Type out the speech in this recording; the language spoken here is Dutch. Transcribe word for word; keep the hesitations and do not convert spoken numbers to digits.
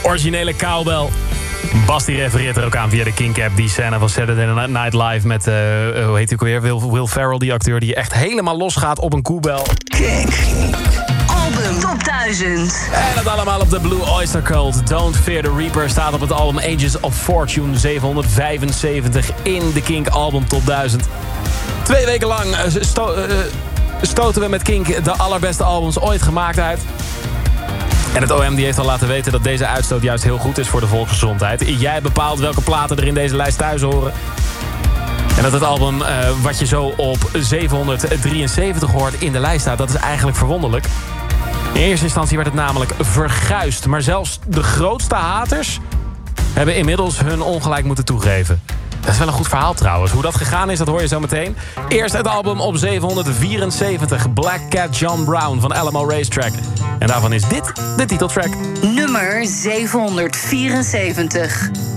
Originele cowbell. Bas die refereert er ook aan via de Kink-app. Die scène van Saturday Night Live met, uh, hoe heet hij ook weer? Will, Will Ferrell, die acteur die echt helemaal losgaat op een koebel. Kink. Album Top duizend. En dat allemaal op de Blue Oyster Cult. Don't Fear the Reaper staat op het album Ages of Fortune zevenhonderdvijfenzeventig in de Kink Album Top duizend. Twee weken lang sto- uh, stoten we met Kink de allerbeste albums ooit gemaakt uit. En het O M die heeft al laten weten dat deze uitstoot juist heel goed is voor de volksgezondheid. Jij bepaalt welke platen er in deze lijst thuis horen. En dat het album uh, wat je zo op zevenhonderddrieënzeventig hoort in de lijst staat, dat is eigenlijk verwonderlijk. In eerste instantie werd het namelijk verguisd. Maar zelfs de grootste haters hebben inmiddels hun ongelijk moeten toegeven. Dat is wel een goed verhaal trouwens. Hoe dat gegaan is, dat hoor je zo meteen. Eerst het album op zevenhonderdvierenzeventig. Black Cat John Brown van Alamo Racetrack. En daarvan is dit de titeltrack. Nummer zevenhonderdvierenzeventig.